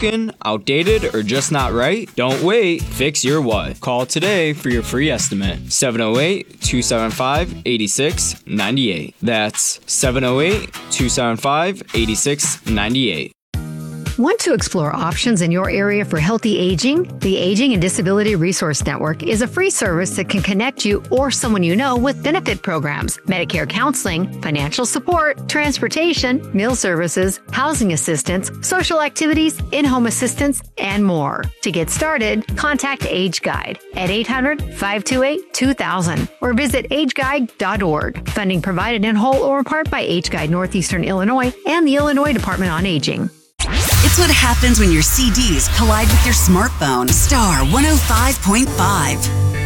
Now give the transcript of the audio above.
broken, outdated, or just not right? Don't wait. Fix your what. Call today for your free estimate. 708-275-8698. That's 708-275-8698. Want to explore options in your area for healthy aging? The Aging and Disability Resource Network is a free service that can connect you or someone you know with benefit programs, Medicare counseling, financial support, transportation, meal services, housing assistance, social activities, in-home assistance, and more. To get started, contact Age Guide at 800-528-2000 or visit ageguide.org. Funding provided in whole or part by Age Guide Northeastern Illinois and the Illinois Department on Aging. It's what happens when your CDs collide with your smartphone. Star 105.5.